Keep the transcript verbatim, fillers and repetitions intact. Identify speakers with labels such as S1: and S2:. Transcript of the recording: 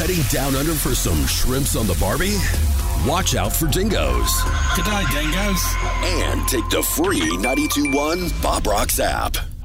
S1: Heading down under for some shrimps on the Barbie? Watch out for dingoes.
S2: Good day, dingoes.
S1: And take the free ninety-two point one Bob Rocks app.